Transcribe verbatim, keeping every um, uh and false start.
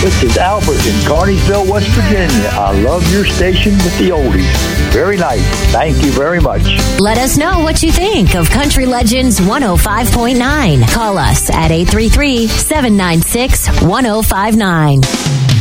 This is Albert in Carneysville, West Virginia. I love your station with the oldies. Very nice. Thank you very much. Let us know what you think of Country Legends one oh five point nine. Call us at eight three three, seven nine six, one oh five nine.